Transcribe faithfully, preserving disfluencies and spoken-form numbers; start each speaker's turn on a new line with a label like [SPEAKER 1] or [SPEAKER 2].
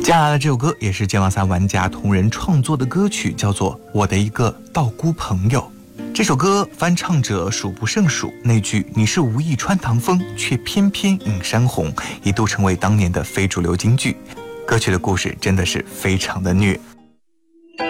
[SPEAKER 1] 接下来的这首歌也是剑王三玩家同人创作的歌曲，叫做《我的一个道姑朋友》。这首歌翻唱者数不胜数，那句你是无意穿堂风，却偏偏映山红，一度成为当年的非主流金句。歌曲的故事真的是非常的虐。